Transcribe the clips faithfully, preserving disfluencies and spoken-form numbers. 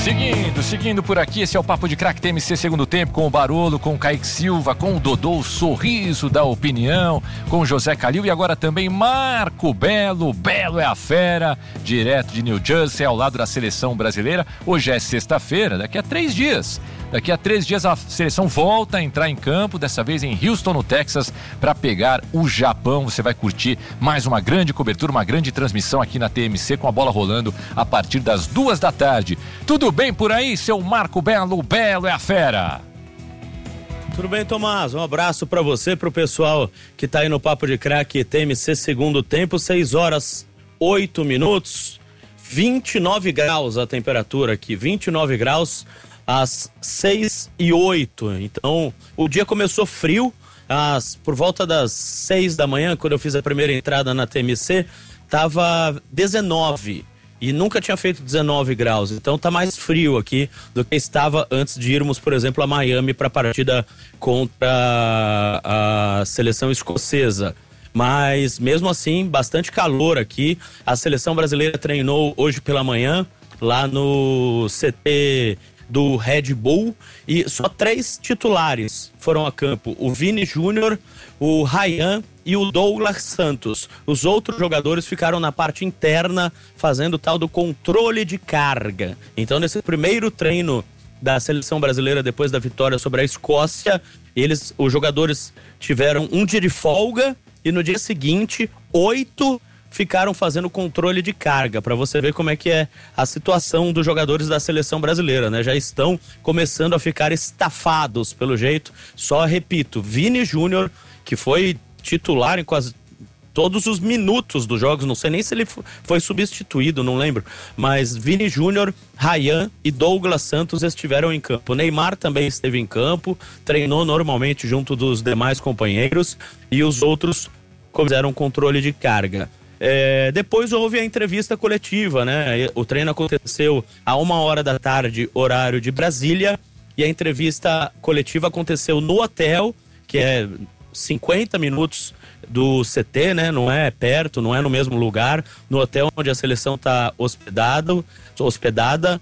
Seguindo, seguindo por aqui, esse é o Papo de Craque T M C Segundo Tempo, com o Barolo, com o Kaique Silva, com o Dodô, o sorriso da opinião, com o José Calil e agora também Marco Belo. Belo é a fera, direto de New Jersey, ao lado da seleção brasileira. Hoje é sexta-feira, daqui a três dias. Daqui a três dias a seleção volta a entrar em campo, dessa vez em Houston, no Texas, para pegar o Japão. Você vai curtir mais uma grande cobertura, uma grande transmissão aqui na T M C, com a bola rolando a partir das duas da tarde. Tudo bem por aí, seu Marco Belo? Belo é a fera. Tudo bem, Tomás? Um abraço para você, pro pessoal que tá aí no Papo de Craque T M C Segundo Tempo, seis horas, oito minutos, vinte e nove graus a temperatura aqui, vinte e nove graus às seis e oito. Então, o dia começou frio, às, por volta das seis da manhã, quando eu fiz a primeira entrada na T M C, tava dezenove. E nunca tinha feito dezenove graus, então tá mais frio aqui do que estava antes de irmos, por exemplo, a Miami para a partida contra a seleção escocesa. Mas mesmo assim, bastante calor aqui. A seleção brasileira treinou hoje pela manhã lá no C T do Red Bull e só três titulares foram a campo: o Vini Júnior, o Ryan e o Douglas Santos. Os outros jogadores ficaram na parte interna fazendo o tal do controle de carga. Então, nesse primeiro treino da seleção brasileira depois da vitória sobre a Escócia, eles, os jogadores tiveram um dia de folga e no dia seguinte, oito ficaram fazendo controle de carga, para você ver como é que é a situação dos jogadores da seleção brasileira, né? Já estão começando a ficar estafados, pelo jeito. Só repito, Vini Júnior, que foi titular em quase todos os minutos dos jogos, não sei nem se ele foi substituído, não lembro, mas Vini Júnior, Ryan e Douglas Santos estiveram em campo. O Neymar também esteve em campo, treinou normalmente junto dos demais companheiros e os outros fizeram controle de carga. É, depois houve a entrevista coletiva, né? O treino aconteceu a uma hora da tarde, horário de Brasília, e a entrevista coletiva aconteceu no hotel, que é cinquenta minutos do C T, né? Não é perto, não é no mesmo lugar, no hotel onde a seleção está hospedado, hospedada.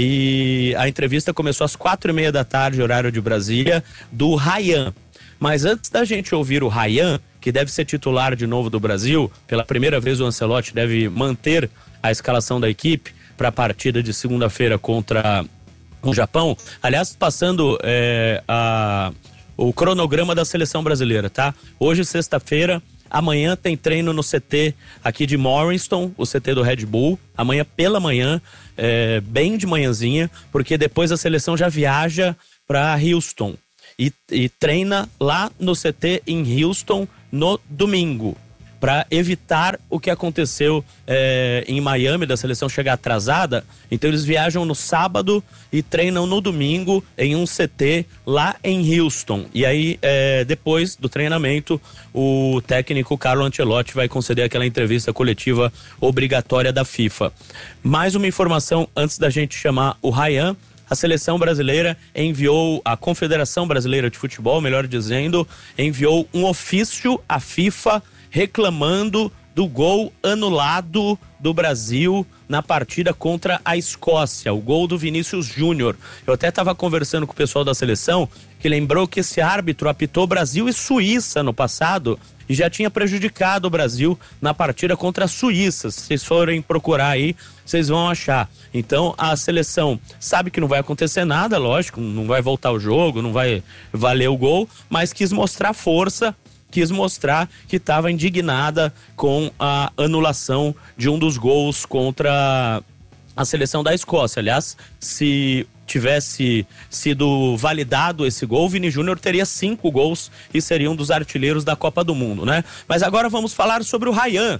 E a entrevista começou às quatro e meia da tarde, horário de Brasília, do Ryan. Mas antes da gente ouvir o Ryan, que deve ser titular de novo do Brasil, pela primeira vez o Ancelotti deve manter a escalação da equipe para a partida de segunda-feira contra o Japão. Aliás, passando é, a, o cronograma da seleção brasileira, tá? Hoje, sexta-feira, amanhã tem treino no C T aqui de Morriston, o C T do Red Bull, amanhã pela manhã, é, bem de manhãzinha, porque depois a seleção já viaja para Houston. E, e treina lá no C T em Houston no domingo, para evitar o que aconteceu é, em Miami, da seleção chegar atrasada. Então eles viajam no sábado e treinam no domingo em um C T lá em Houston. E aí, é, depois do treinamento, o técnico Carlo Ancelotti vai conceder aquela entrevista coletiva obrigatória da FIFA. Mais uma informação antes da gente chamar o Ryan. A seleção brasileira enviou, a Confederação Brasileira de Futebol, melhor dizendo, enviou um ofício à FIFA reclamando do gol anulado do Brasil na partida contra a Escócia, o gol do Vinícius Júnior. Eu até estava conversando com o pessoal da seleção, que lembrou que esse árbitro apitou Brasil e Suíça no passado e já tinha prejudicado o Brasil na partida contra a Suíça. Se vocês forem procurar aí, vocês vão achar. Então a seleção sabe que não vai acontecer nada, lógico, não vai voltar o jogo, não vai valer o gol, mas quis mostrar força, quis mostrar que estava indignada com a anulação de um dos gols contra a seleção da Escócia. Aliás, se tivesse sido validado esse gol, o Vini Júnior teria cinco gols e seria um dos artilheiros da Copa do Mundo, né? Mas agora vamos falar sobre o Ryan,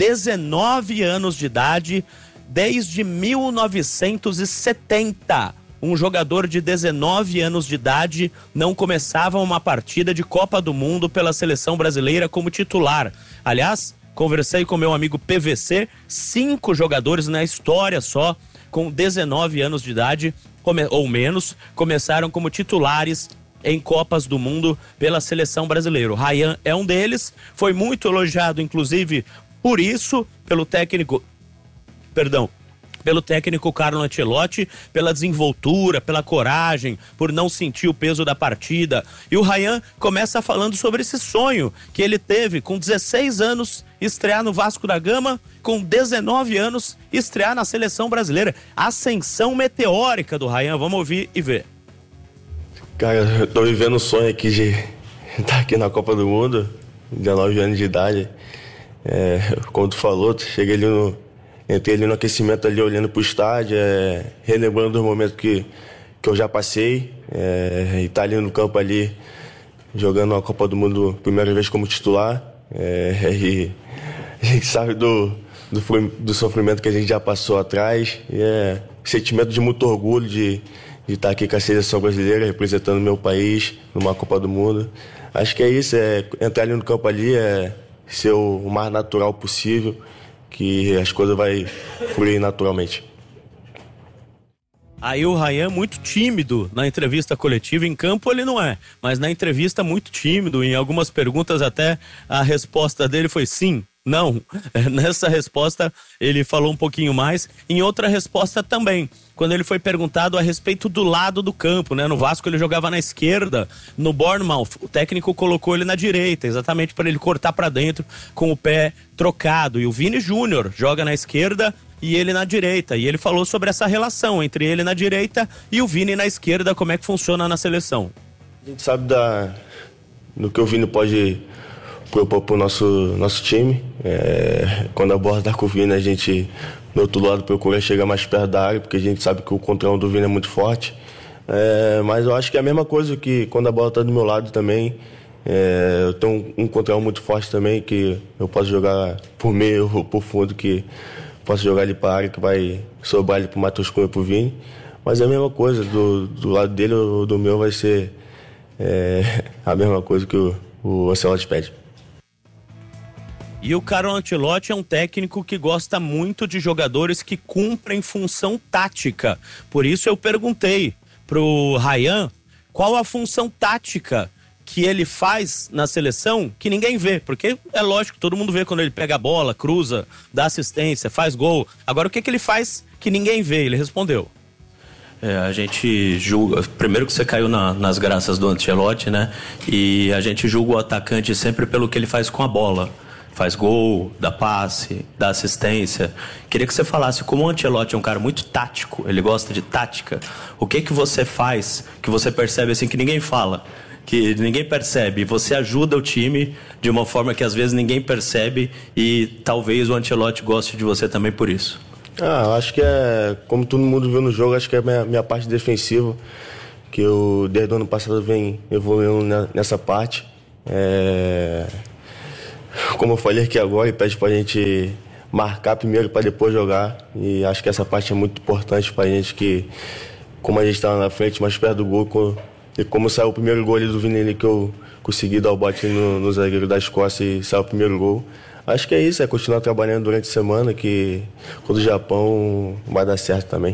dezenove anos de idade, desde mil novecentos e setenta. Um jogador de dezenove anos de idade não começava uma partida de Copa do Mundo pela seleção brasileira como titular. Aliás, conversei com meu amigo P V C, cinco jogadores na história só, com dezenove anos de idade, ou menos, começaram como titulares em Copas do Mundo pela seleção brasileira. O Ryan é um deles, foi muito elogiado, inclusive, por isso, pelo técnico, perdão, pelo técnico Carlo Ancelotti, pela desenvoltura, pela coragem, por não sentir o peso da partida. E o Ryan começa falando sobre esse sonho que ele teve com dezesseis anos, estrear no Vasco da Gama, com dezenove anos, estrear na seleção brasileira. Ascensão meteórica do Ryan, vamos ouvir e ver. Cara, eu tô vivendo um sonho aqui de estar aqui na Copa do Mundo, dezenove anos de idade. É, como tu falou, tu cheguei ali no, entrei ali no aquecimento ali olhando pro estádio, é, relembrando os momentos que, que eu já passei, é, e tá ali no campo ali, jogando a Copa do Mundo primeira vez como titular, é, e a gente sabe do, do, do sofrimento que a gente já passou atrás, e é sentimento de muito orgulho de de estar aqui com a seleção brasileira, representando o meu país numa Copa do Mundo. Acho que é isso, é entrar ali no campo ali, é ser o, o mais natural possível, que as coisas vão fluir naturalmente. Aí o Ryan muito tímido na entrevista coletiva, em campo ele não é, mas na entrevista muito tímido, em algumas perguntas até a resposta dele foi sim, não. Nessa resposta ele falou um pouquinho mais, em outra resposta também, quando ele foi perguntado a respeito do lado do campo, né? No Vasco ele jogava na esquerda, no Bournemouth o técnico colocou ele na direita, exatamente para ele cortar para dentro com o pé trocado, e o Vini Júnior joga na esquerda e ele na direita, e ele falou sobre essa relação entre ele na direita e o Vini na esquerda, como é que funciona na seleção. A gente sabe da, do que o Vini pode propor pro nosso, nosso time, é, quando a bola tá com o Vini, a gente do outro lado procura chegar mais perto da área, porque a gente sabe que o controle do Vini é muito forte, é, mas eu acho que é a mesma coisa que quando a bola tá do meu lado também, é, eu tenho um, um controle muito forte também, que eu posso jogar por meio ou por fundo, que posso jogar ali para a área, que vai sobrar ali para o Matheus Cunha e para o Vini. Mas é a mesma coisa, do, do lado dele ou do meu vai ser é, a mesma coisa que o, o Ancelotti pede. E o Carlo Ancelotti é um técnico que gosta muito de jogadores que cumprem função tática. Por isso eu perguntei pro Ryan qual a função tática que ele faz na seleção que ninguém vê, porque é lógico, todo mundo vê quando ele pega a bola, cruza, dá assistência, faz gol. Agora o que, que ele faz que ninguém vê? Ele respondeu. É, a gente julga, primeiro que você caiu na, nas graças do Ancelotti, né? E a gente julga o atacante sempre pelo que ele faz com a bola. Faz gol, dá passe, dá assistência. Queria que você falasse, como o Ancelotti é um cara muito tático, ele gosta de tática, o que que você faz que você percebe assim que ninguém fala, que ninguém percebe, você ajuda o time de uma forma que às vezes ninguém percebe e talvez o Ancelotti goste de você também por isso? Ah, acho que é, como todo mundo viu no jogo, acho que é a minha, minha parte defensiva, que eu desde o ano passado venho evoluindo nessa parte. É... Como eu falei aqui agora, ele pede pra gente marcar primeiro para depois jogar, e acho que essa parte é muito importante pra gente, que como a gente tá lá na frente, mais perto do gol, e como saiu o primeiro gol ali do Vini ali, que eu consegui dar o bote no, no zagueiro da Escócia e saiu o primeiro gol. Acho que é isso, é continuar trabalhando durante a semana, que quando o Japão vai dar certo também.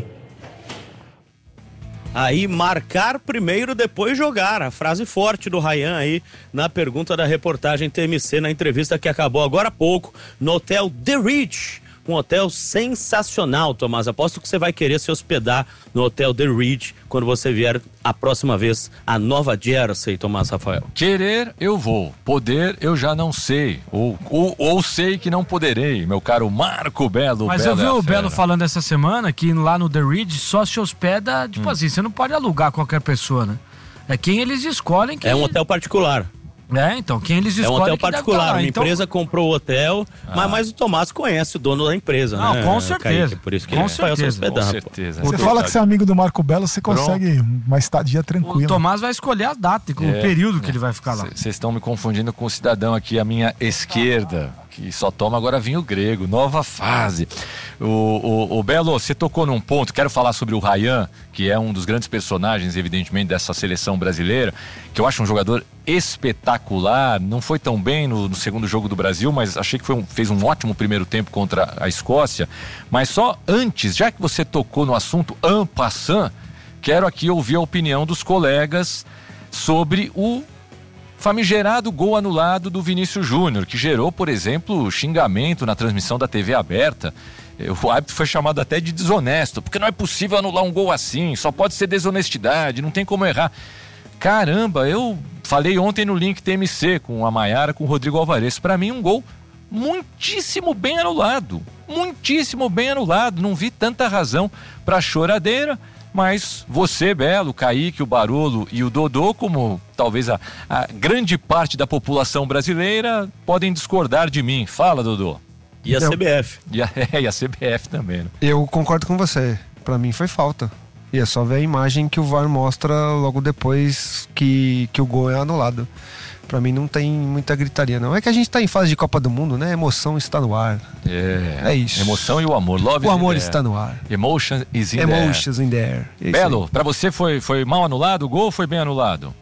Aí, marcar primeiro, depois jogar. A frase forte do Ryan aí na pergunta da reportagem T M C, na entrevista que acabou agora há pouco, no Hotel The Ridge. Um hotel sensacional, Tomás. Aposto que você vai querer se hospedar no Hotel The Ridge quando você vier a próxima vez a Nova Jersey, Tomás Rafael. Querer, eu vou. Poder, eu já não sei. Ou, ou, ou sei que não poderei, meu caro Marco Belo. Mas Belo eu vi é o fera. Belo falando essa semana que lá no The Ridge só se hospeda, tipo hum. assim, você não pode alugar qualquer pessoa, né? É quem eles escolhem. Quem... É um hotel particular. É, então, quem eles escolhem... É um hotel particular, uma então... empresa comprou o hotel, ah. mas, mas o Tomás conhece o dono da empresa, não, né? Com certeza, Kaique, por isso que com ele certeza. vai hospedar. Com certeza. Você fala que você é amigo do Marco Belo, você consegue Pronto. uma estadia tranquila. O Tomás vai escolher a data, com é, o período que é. ele vai ficar lá. Vocês estão me confundindo com o cidadão aqui à minha esquerda, que só toma agora vinho grego, nova fase. O, o, o Belo, você tocou num ponto, quero falar sobre o Ryan, que é um dos grandes personagens, evidentemente, dessa seleção brasileira, que eu acho um jogador espetacular, não foi tão bem no, no segundo jogo do Brasil, mas achei que foi um, fez um ótimo primeiro tempo contra a Escócia. Mas só antes, já que você tocou no assunto en passant, quero aqui ouvir a opinião dos colegas sobre o Famigerado gol anulado do Vinícius Júnior, que gerou, por exemplo, xingamento na transmissão da T V aberta. O árbitro foi chamado até de desonesto, porque não é possível anular um gol assim, só pode ser desonestidade, não tem como errar. Caramba, eu falei ontem no Link T M C com a Maiara, com o Rodrigo Alvarez, para mim um gol muitíssimo bem anulado, muitíssimo bem anulado, não vi tanta razão para choradeira. Mas você, Belo, o Kaique, o Barolo e o Dodô, como talvez a, a grande parte da população brasileira, podem discordar de mim. Fala, Dodô. E a Eu... C B F. E a, é, e a C B F também, né? Eu concordo com você. Pra mim foi falta. E é só ver a imagem que o V A R mostra logo depois que, que o gol é anulado. Pra mim não tem muita gritaria, não. É que a gente tá em fase de Copa do Mundo, né? A emoção está no ar. É, é isso. Emoção e o amor. Love o amor está no ar. Emotion is in Emotions in the air. É Belo, pra você foi, foi mal anulado o gol ou foi bem anulado?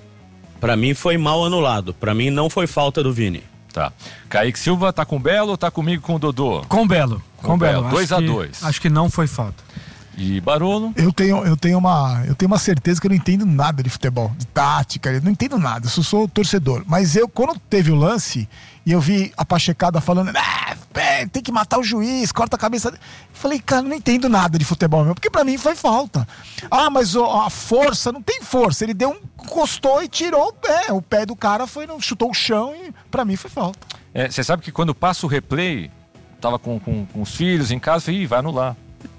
Pra mim foi mal anulado. Pra mim não foi falta do Vini. Tá. Kaique Silva tá com o Belo ou tá comigo com o Dodô? Com o Belo. Com, com o Belo. dois a dois. Acho que não foi falta. E Barolo? Eu tenho, eu, tenho uma, eu tenho uma certeza que eu não entendo nada de futebol, de tática, eu não entendo nada, eu só sou torcedor. Mas eu, quando teve o lance, e eu vi a Pachecada falando, ah, tem que matar o juiz, corta a cabeça. Eu falei, cara, não entendo nada de futebol meu, porque pra mim foi falta. Ah, mas a força, não tem força, ele deu um, encostou e tirou o pé, o pé do cara foi, chutou o chão e pra mim foi falta. Você é, sabe que quando passa o replay, tava com, com, com os filhos em casa, falei, ih, vai anular.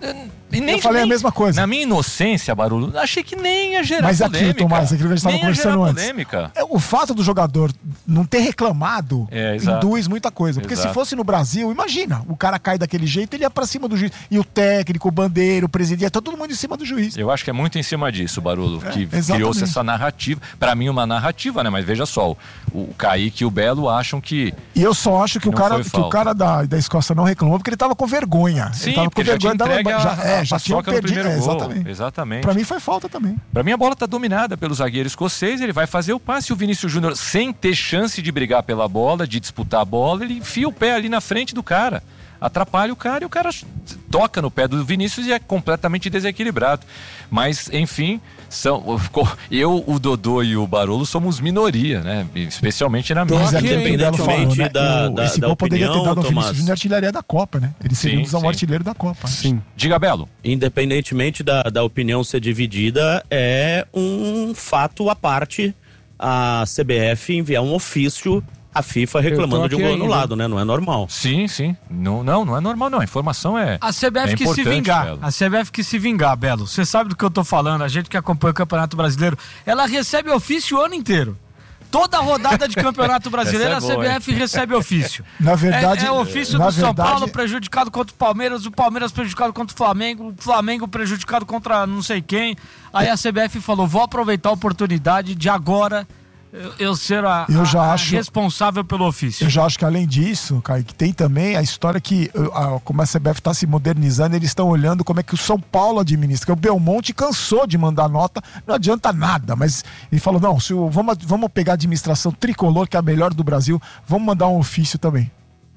E nem, eu falei nem, a mesma coisa. Na minha inocência, Barulho, achei que nem ia gerar Mas polêmica. Mas aqui, Tomás, aquilo que a gente estava conversando antes. Polêmica. O fato do jogador não ter reclamado é, induz muita coisa. Porque exato. Se fosse no Brasil, imagina, o cara cai daquele jeito, ele ia pra cima do juiz. E o técnico, o bandeiro, o presidente, tá todo mundo em cima do juiz. Eu acho que é muito em cima disso, Barulho, é, que criou-se essa narrativa. Pra mim, uma narrativa, né? Mas veja só, o, o Kaique e o Belo acham que. E eu só acho que, o cara, que o cara da, da Escócia não reclamou porque ele tava com vergonha. Sim, ele tava com vergonha já tinha da, já, a, é, já tinha perdido. É, exatamente. exatamente. Pra mim foi falta também. Pra mim a bola tá dominada pelo zagueiro escocês, ele vai fazer o passe. O Vinícius Júnior, sem ter chance de brigar pela bola, de disputar a bola, ele enfia o pé ali na frente do cara. Atrapalha o cara e o cara toca no pé do Vinícius e é completamente desequilibrado. Mas, enfim, são, eu, o Dodô e o Barolo somos minoria, né? Especialmente na minha. Mas é independentemente né? da, da, Esse da gol opinião, poderia ter dado ao Tomás. Vinícius Júnior artilharia da Copa, né? Ele seria sim, um sim. artilheiro da Copa. Sim. Diga, Belo. Independentemente da, da opinião ser dividida, é um fato à parte a C B F enviar um ofício a FIFA reclamando de um gol anulado, né? Não é normal. Sim, sim. Não, não, não é normal, não. A informação é. A C B F é quis se vingar. Belo. A C B F quis se vingar, Belo. Você sabe do que eu tô falando. A gente que acompanha o Campeonato Brasileiro, ela recebe ofício o ano inteiro. Toda rodada de Campeonato Brasileiro, é boa, a C B F hein? recebe ofício. Na verdade, é, é ofício na do São verdade... Paulo prejudicado contra o Palmeiras, o Palmeiras prejudicado contra o Flamengo, o Flamengo prejudicado contra não sei quem. Aí a C B F falou: vou aproveitar a oportunidade de agora eu, eu ser a, eu já a, acho, a responsável pelo ofício. Eu já acho que além disso, Kaique, tem também a história que, a, como a C B F está se modernizando, eles estão olhando como é que o São Paulo administra. O Belmonte cansou de mandar nota, não adianta nada, mas ele falou, não, se o, vamos, vamos pegar a administração tricolor, que é a melhor do Brasil, vamos mandar um ofício também.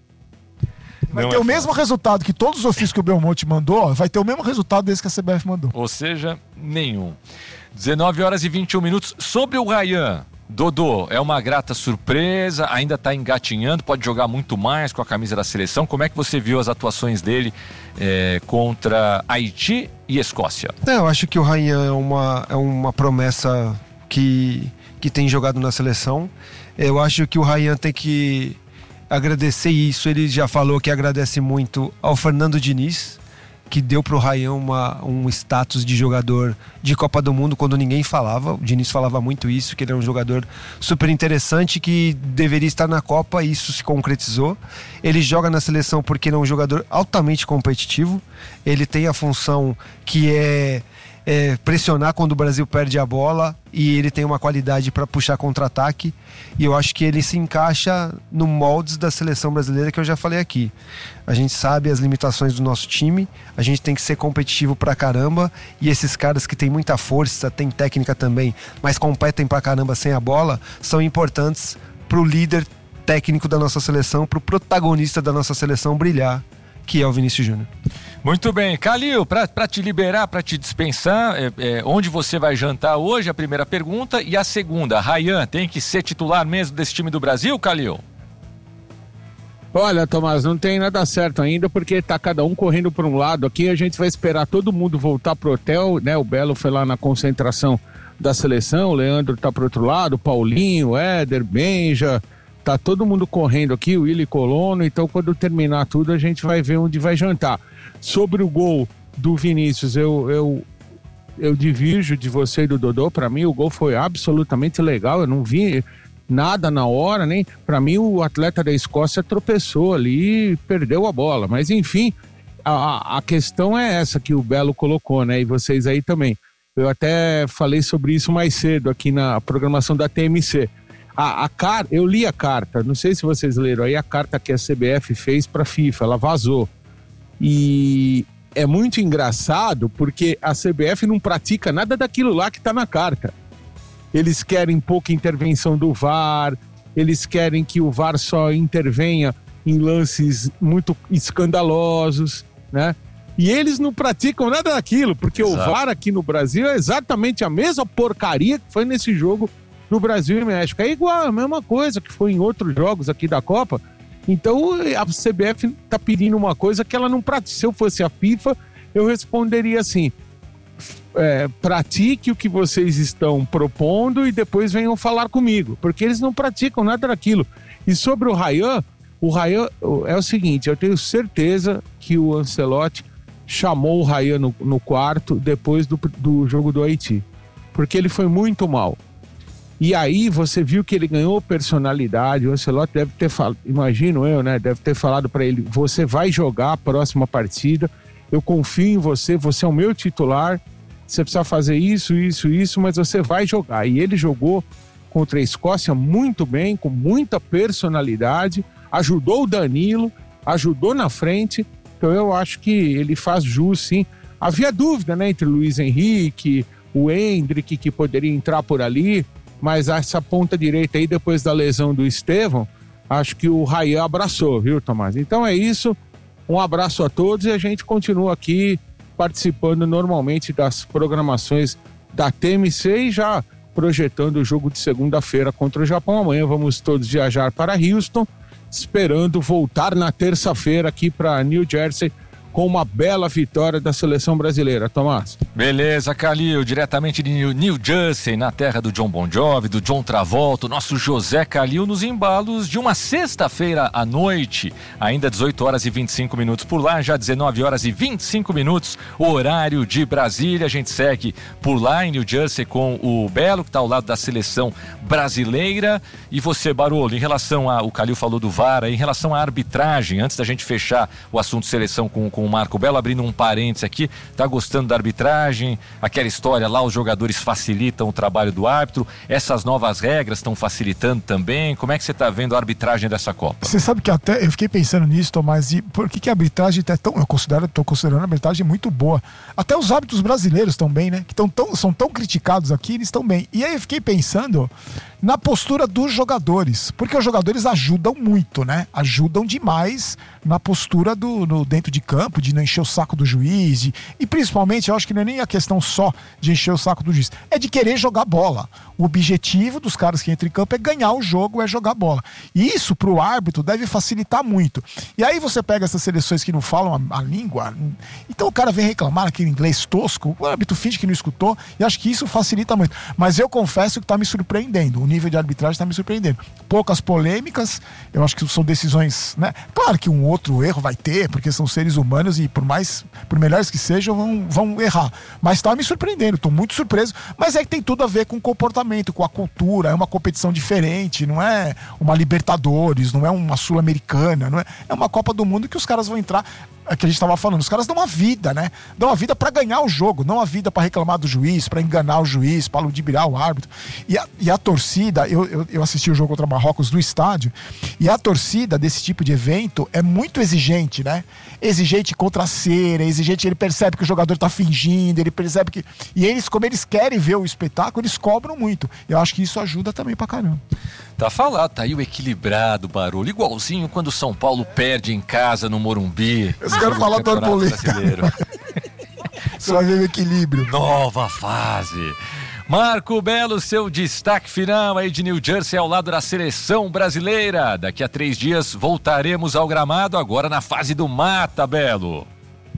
Vai não ter é o fácil. mesmo resultado que todos os ofícios que o Belmonte mandou, vai ter o mesmo resultado desse que a C B F mandou. Ou seja, nenhum. dezenove horas e vinte e um minutos. Sobre o Ryan, Dodô, é uma grata surpresa, ainda está engatinhando, pode jogar muito mais com a camisa da seleção. Como é que você viu as atuações dele é, contra Haiti e Escócia? É, eu acho que o Ryan é uma, é uma promessa que, que tem jogado na seleção. Eu acho que o Ryan tem que agradecer isso. Ele já falou que agradece muito ao Fernando Diniz, que deu pro Ryan uma, um status de jogador de Copa do Mundo quando ninguém falava. O Diniz falava muito isso, que ele é um jogador super interessante que deveria estar na Copa, e isso se concretizou. Ele joga na seleção porque ele é um jogador altamente competitivo. Ele tem a função que é, é pressionar quando o Brasil perde a bola, e ele tem uma qualidade para puxar contra-ataque, e eu acho que ele se encaixa no moldes da seleção brasileira que eu já falei aqui. A gente sabe as limitações do nosso time, a gente tem que ser competitivo pra caramba, e esses caras que têm muita força, têm técnica também, mas competem pra caramba sem a bola, são importantes pro líder técnico da nossa seleção, pro protagonista da nossa seleção brilhar, que é o Vinícius Júnior. Muito bem, Calil, para te liberar, para te dispensar, é, é, onde você vai jantar hoje? A primeira pergunta. E a segunda, Rayan tem que ser titular mesmo desse time do Brasil, Calil? Olha, Tomás, não tem nada certo ainda, porque tá cada um correndo para um lado. Aqui a gente vai esperar todo mundo voltar pro hotel, né? O Belo foi lá na concentração da seleção, o Leandro tá pro outro lado, o Paulinho, o Éder, Benja, tá todo mundo correndo aqui, o Willy Colono. Então, quando terminar tudo, a gente vai ver onde vai jantar. Sobre o gol do Vinícius, eu, eu, eu divirjo de você e do Dodô. Para mim, o gol foi absolutamente legal. Eu não vi nada na hora, nem. Para mim, o atleta da Escócia tropeçou ali e perdeu a bola. Mas, enfim, a, a questão é essa que o Belo colocou, né? E vocês aí também. Eu até falei sobre isso mais cedo aqui na programação da T M C. A, a car... Eu li a carta, não sei se vocês leram aí, a carta que a C B F fez para a FIFA, ela vazou. E é muito engraçado porque a C B F não pratica nada daquilo lá que está na carta. Eles querem pouca intervenção do V A R, eles querem que o V A R só intervenha em lances muito escandalosos, né? E eles não praticam nada daquilo, porque Exato. O V A R aqui no Brasil é exatamente a mesma porcaria que foi nesse jogo no Brasil e México. É igual, a mesma coisa que foi em outros jogos aqui da Copa. Então a C B F está pedindo uma coisa que ela não pratica. Se eu fosse a FIFA, eu responderia assim: é, pratique o que vocês estão propondo e depois venham falar comigo, porque eles não praticam nada daquilo. E sobre o Rayan, o Rayan é o seguinte: eu tenho certeza que o Ancelotti chamou o Rayan no, no quarto depois do, do jogo do Haiti, porque ele foi muito mal. E aí você viu que ele ganhou personalidade. O Ancelotti deve ter falado, imagino eu, né? Deve ter falado para ele: você vai jogar a próxima partida, eu confio em você, você é o meu titular, você precisa fazer isso, isso, isso, mas você vai jogar. E ele jogou contra a Escócia muito bem, com muita personalidade, ajudou o Danilo, ajudou na frente. Então eu acho que ele faz jus, sim. Havia dúvida, né, entre o Luiz Henrique, o Endrick, que poderia entrar por ali, mas essa ponta direita aí, depois da lesão do Estevão, acho que o Rayan abraçou, viu, Tomás? Então é isso, um abraço a todos e a gente continua aqui participando normalmente das programações da T M C e já projetando o jogo de segunda-feira contra o Japão. Amanhã vamos todos viajar para Houston, esperando voltar na terça-feira aqui para New Jersey com uma bela vitória da seleção brasileira. Tomás. Beleza, Calil, diretamente de New Jersey, na terra do John Bon Jovi, do John Travolta, o nosso José Calil nos embalos de uma sexta-feira à noite, ainda dezoito horas e vinte e cinco minutos por lá, já dezenove horas e vinte e cinco minutos, horário de Brasília. A gente segue por lá em New Jersey com o Belo, que está ao lado da seleção brasileira. E você, Barolo, em relação a, o Calil falou do V A R, em relação à arbitragem, antes da gente fechar o assunto seleção com, com o Marco Belo, abrindo um parênteses aqui, tá gostando da arbitragem? Aquela história lá, os jogadores facilitam o trabalho do árbitro, essas novas regras estão facilitando também? Como é que você tá vendo a arbitragem dessa Copa? Você sabe que até eu fiquei pensando nisso, Tomás, e por que, que a arbitragem é tão, eu considero, tô considerando a arbitragem muito boa. Até os árbitros brasileiros estão bem, né? Que tão, tão, são tão criticados aqui, eles estão bem. E aí eu fiquei pensando na postura dos jogadores, porque os jogadores ajudam muito, né? Ajudam demais na postura do, no, dentro de campo, de não encher o saco do juiz, de, e principalmente, eu acho que não é nem a questão só de encher o saco do juiz, é de querer jogar bola. O objetivo dos caras que entram em campo é ganhar o jogo, é jogar bola. E isso pro árbitro deve facilitar muito. E aí você pega essas seleções que não falam a, a língua, então o cara vem reclamar aquele inglês tosco, o árbitro finge que não escutou, e acho que isso facilita muito. Mas eu confesso que tá me surpreendendo, o nível de arbitragem está me surpreendendo. Poucas polêmicas, eu acho que são decisões, né? Claro que um outro erro vai ter, porque são seres humanos e por mais, por melhores que sejam, vão, vão errar. Mas está me surpreendendo, estou muito surpreso. Mas é que tem tudo a ver com o comportamento, com a cultura, é uma competição diferente, não é uma Libertadores, não é uma Sul-Americana, não é, é uma Copa do Mundo que os caras vão entrar. É que a gente estava falando, os caras dão uma vida, né? Dão uma vida para ganhar o jogo, não a vida para reclamar do juiz, para enganar o juiz, para ludibriar o árbitro. E a, e a torcida, eu, eu, eu assisti o jogo contra Marrocos do estádio, e a torcida desse tipo de evento é muito exigente, né? Exigente contra a cera, exigente, ele percebe que o jogador tá fingindo, entende, ele percebe que... E eles, como eles querem ver o espetáculo, eles cobram muito. Eu acho que isso ajuda também pra caramba. Tá falado, tá aí o equilibrado Barolo, igualzinho quando o São Paulo perde em casa no Morumbi. Eu quero falar do Arboleta. Só ver o equilíbrio. Nova fase. Marco Belo, seu destaque final aí de New Jersey ao lado da seleção brasileira. Daqui a três dias voltaremos ao gramado, agora na fase do mata, Belo.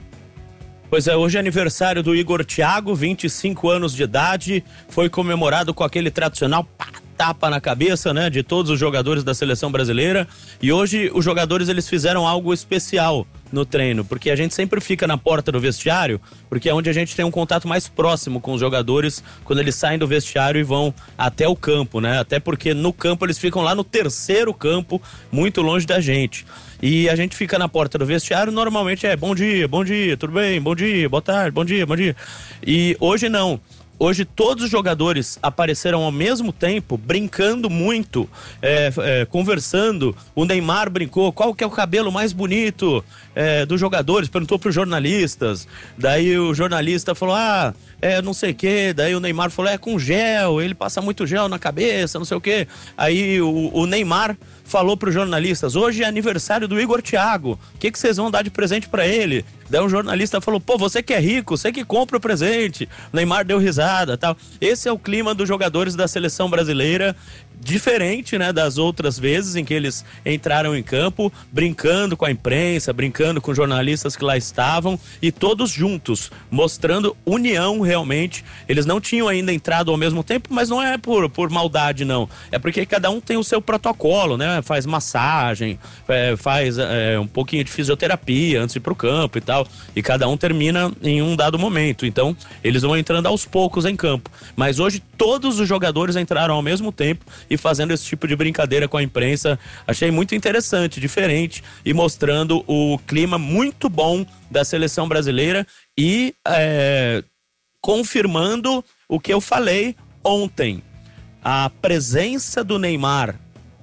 Pois é, hoje é aniversário do Igor Thiago, vinte e cinco anos de idade, foi comemorado com aquele tradicional pá, tapa na cabeça, né, de todos os jogadores da seleção brasileira. E hoje os jogadores eles fizeram algo especial no treino, porque a gente sempre fica na porta do vestiário, porque é onde a gente tem um contato mais próximo com os jogadores quando eles saem do vestiário e vão até o campo, né? Até porque no campo eles ficam lá no terceiro campo, muito longe da gente. E a gente fica na porta do vestiário, normalmente é bom dia, bom dia, tudo bem, bom dia, boa tarde, bom dia, bom dia. E hoje não. Hoje todos os jogadores apareceram ao mesmo tempo, brincando muito, é, é, conversando. O Neymar brincou, qual que é o cabelo mais bonito é, dos jogadores? Perguntou para os jornalistas. Daí o jornalista falou, ah, é não sei o quê. Daí o Neymar falou, é com gel, ele passa muito gel na cabeça, não sei o quê. Aí o, o Neymar falou para os jornalistas, hoje é aniversário do Igor Thiago, o que, que vocês vão dar de presente para ele? Daí um jornalista falou, pô, você que é rico, você que compra o presente. O Neymar deu risada, tal. Esse é o clima dos jogadores da seleção brasileira, diferente, né, das outras vezes em que eles entraram em campo, brincando com a imprensa, brincando com jornalistas que lá estavam, e todos juntos, mostrando união realmente. Eles não tinham ainda entrado ao mesmo tempo, mas não é por, por maldade, não. É porque cada um tem o seu protocolo, né? Faz massagem, é, faz é, um pouquinho de fisioterapia antes de ir pro campo e tal, e cada um termina em um dado momento. Então, eles vão entrando aos poucos em campo. Mas hoje, todos os jogadores entraram ao mesmo tempo e fazendo esse tipo de brincadeira com a imprensa. Achei muito interessante, diferente, e mostrando o clima muito bom da seleção brasileira e é, confirmando o que eu falei ontem. A presença do Neymar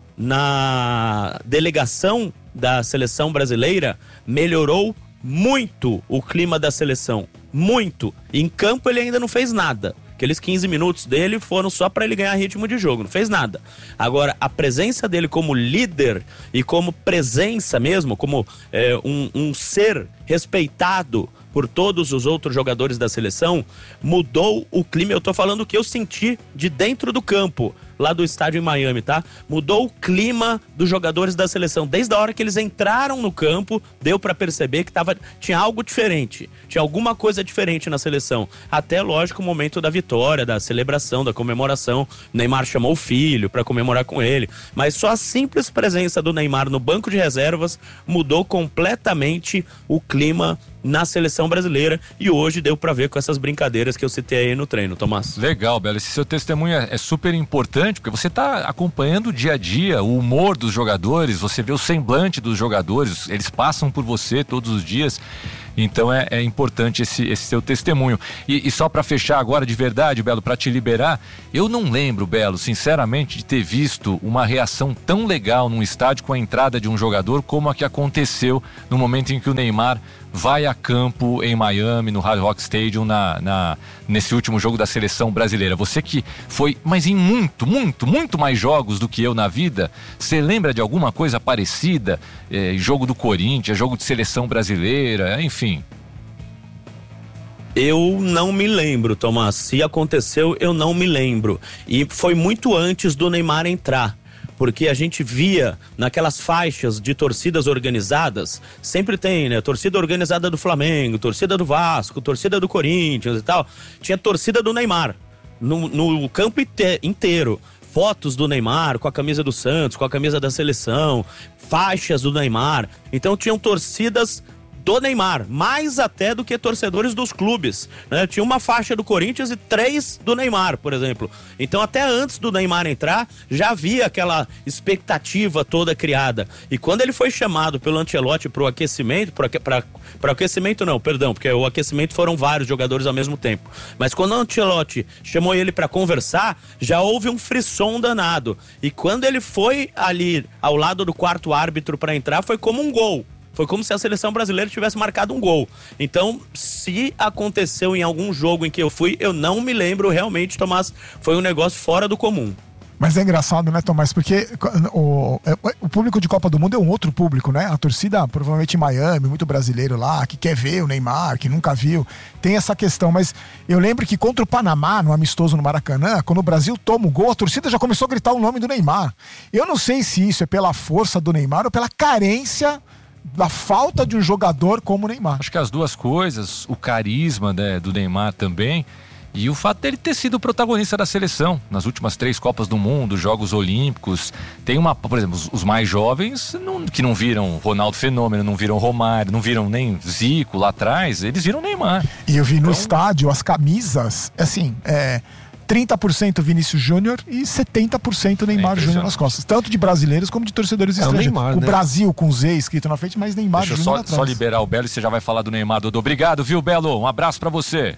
na delegação da seleção brasileira melhorou muito o clima da seleção, muito. Em campo ele ainda não fez nada. Aqueles quinze minutos dele foram só para ele ganhar ritmo de jogo, não fez nada. Agora, a presença dele como líder e como presença mesmo, como é, um, um ser respeitado por todos os outros jogadores da seleção, mudou o clima. Eu tô falando o que eu senti de dentro do campo, lá do estádio em Miami, tá? Mudou o clima dos jogadores da seleção. Desde a hora que eles entraram no campo, deu pra perceber que tava, tinha algo diferente. Tinha alguma coisa diferente na seleção. Até, lógico, o momento da vitória, da celebração, da comemoração. O Neymar chamou o filho pra comemorar com ele. Mas só a simples presença do Neymar no banco de reservas mudou completamente o clima na seleção brasileira, e hoje deu pra ver com essas brincadeiras que eu citei aí no treino, Tomás. Legal, Belo, esse seu testemunho é, é super importante, porque você tá acompanhando o dia a dia, o humor dos jogadores, você vê o semblante dos jogadores, eles passam por você todos os dias, então é, é importante esse, esse seu testemunho. E, e só pra fechar agora de verdade, Belo, pra te liberar, eu não lembro, Belo, sinceramente, de ter visto uma reação tão legal num estádio com a entrada de um jogador como a que aconteceu no momento em que o Neymar vai a campo em Miami, no Hard Rock Stadium, na, na, nesse último jogo da seleção brasileira. Você que foi, mas em muito, muito, muito mais jogos do que eu na vida, você lembra de alguma coisa parecida? É, jogo do Corinthians, jogo de seleção brasileira, enfim. Eu não me lembro, Tomás. Se aconteceu, eu não me lembro. E foi muito antes do Neymar entrar. Porque a gente via naquelas faixas de torcidas organizadas, sempre tem, né? Torcida organizada do Flamengo, torcida do Vasco, torcida do Corinthians e tal. Tinha torcida do Neymar no, no campo inteiro. Fotos do Neymar com a camisa do Santos, com a camisa da seleção, faixas do Neymar. Então tinham torcidas do Neymar, mais até do que torcedores dos clubes, né? Tinha uma faixa do Corinthians e três do Neymar, por exemplo. Então até antes do Neymar entrar, já havia aquela expectativa toda criada. E quando ele foi chamado pelo Ancelotti para o aquecimento, para o aquecimento não, perdão, porque o aquecimento foram vários jogadores ao mesmo tempo. Mas quando o Ancelotti chamou ele para conversar, já houve um frisson danado. E quando ele foi ali ao lado do quarto árbitro para entrar, foi como um gol. Foi como se a seleção brasileira tivesse marcado um gol. Então, se aconteceu em algum jogo em que eu fui, eu não me lembro realmente, Tomás, foi um negócio fora do comum. Mas é engraçado, né, Tomás? Porque o, o público de Copa do Mundo é um outro público, né? A torcida, provavelmente em Miami, muito brasileiro lá, que quer ver o Neymar, que nunca viu. Tem essa questão, mas eu lembro que contra o Panamá, no amistoso no Maracanã, quando o Brasil toma o gol, a torcida já começou a gritar o nome do Neymar. Eu não sei se isso é pela força do Neymar ou pela carência da falta de um jogador como o Neymar. Acho que as duas coisas, o carisma, né, do Neymar também, e o fato dele ter sido protagonista da seleção nas últimas três Copas do Mundo, Jogos Olímpicos. Tem uma, por exemplo, os, os mais jovens não, que não viram Ronaldo Fenômeno, não viram Romário, não viram nem Zico lá atrás, eles viram Neymar. E eu vi no então... estádio as camisas, assim, é, trinta por cento Vinícius Júnior e setenta por cento Neymar é Júnior nas costas, tanto de brasileiros como de torcedores é estrangeiros. Neymar, o né? Brasil com Z escrito na frente, mas Neymar Deixa Júnior eu atrás. só, só liberar o Belo e você já vai falar do Neymar, Dodô. Obrigado, viu, Belo? Um abraço pra você.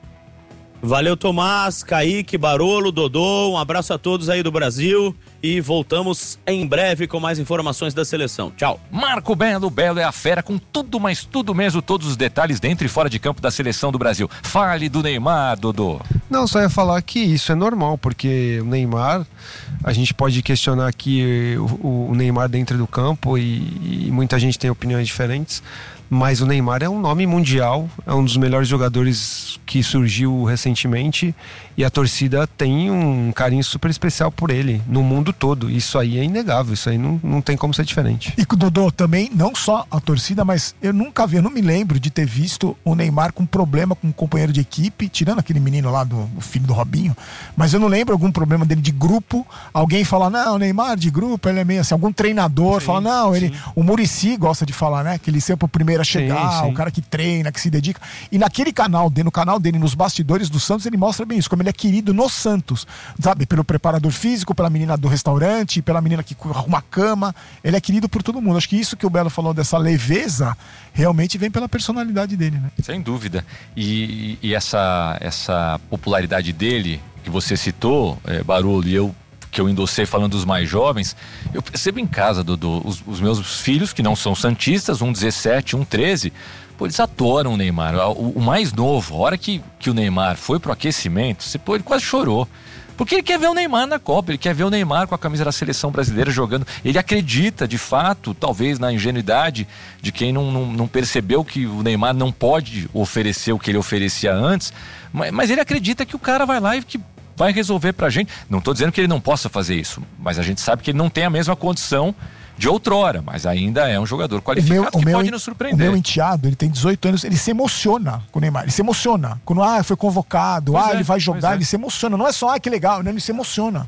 Valeu, Tomás, Kaique, Barolo, Dodô, um abraço a todos aí do Brasil e voltamos em breve com mais informações da seleção. Tchau. Marco Belo, Belo é a fera com tudo, mas tudo mesmo, todos os detalhes dentro e fora de campo da seleção do Brasil. Fale do Neymar, Dodô. Não, só ia falar que isso é normal, porque o Neymar, a gente pode questionar aqui o, o Neymar dentro do campo e, e muita gente tem opiniões diferentes, mas o Neymar é um nome mundial, é um dos melhores jogadores que surgiu recentemente e a torcida tem um carinho super especial por ele no mundo todo. Isso aí é inegável, isso aí não, não tem como ser diferente. E com o Dodô também, não só a torcida, mas eu nunca vi, eu não me lembro de ter visto o Neymar com problema com um companheiro de equipe, tirando aquele menino lá, do o filho do Robinho, mas eu não lembro algum problema dele de grupo, alguém falar, não, o Neymar de grupo, ele é meio assim, algum treinador sim, fala, não, ele, o Muricy gosta de falar, né, que ele sempre é o primeiro a chegar, sim, sim. O cara que treina, que se dedica, e naquele canal dele, no canal dele, nos bastidores do Santos, ele mostra bem isso, como ele é querido no Santos, sabe, pelo preparador físico, pela menina do restaurante, pela menina que arruma a cama, ele é querido por todo mundo. Acho que isso que o Belo falou dessa leveza, realmente vem pela personalidade dele, né? Sem dúvida. E, e essa, essa popularidade dele, que você citou, é, Barolo, e eu que eu endossei falando dos mais jovens, eu percebo em casa, Dodô, os, os meus filhos que não são santistas, um dezessete, um treze, pô, eles adoram o Neymar. O, o mais novo, a hora que, que o Neymar foi pro aquecimento, você, pô, ele quase chorou. Porque ele quer ver o Neymar na Copa, ele quer ver o Neymar com a camisa da seleção brasileira jogando. Ele acredita, de fato, talvez na ingenuidade de quem não, não, não percebeu que o Neymar não pode oferecer o que ele oferecia antes, mas, mas ele acredita que o cara vai lá e que vai resolver pra gente. Não estou dizendo que ele não possa fazer isso, mas a gente sabe que ele não tem a mesma condição de outrora, mas ainda é um jogador qualificado meu, que meu, pode nos surpreender. O meu enteado, ele tem dezoito anos, ele se emociona com o Neymar, ele se emociona. Quando ah, foi convocado, pois ah, é, ele vai jogar, é. ele se emociona. Não é só, ah, que legal, né? Ele se emociona.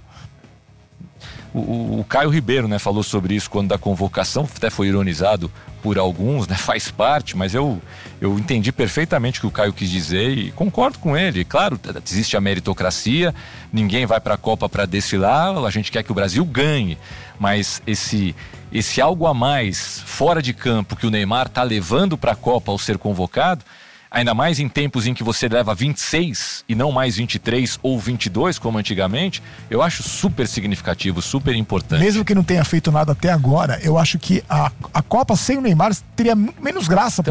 O, o, o Caio Ribeiro, né, falou sobre isso quando da convocação, até foi ironizado por alguns, né, faz parte, mas eu, eu entendi perfeitamente o que o Caio quis dizer e concordo com ele. Claro, existe a meritocracia, ninguém vai para a Copa para desfilar, a gente quer que o Brasil ganhe, mas esse, esse algo a mais fora de campo que o Neymar está levando para a Copa ao ser convocado, ainda mais em tempos em que você leva vinte e seis e não mais vinte e três ou vinte e dois como antigamente, eu acho super significativo, super importante. Mesmo que não tenha feito nada até agora, eu acho que a, a Copa sem o Neymar teria menos graça, porque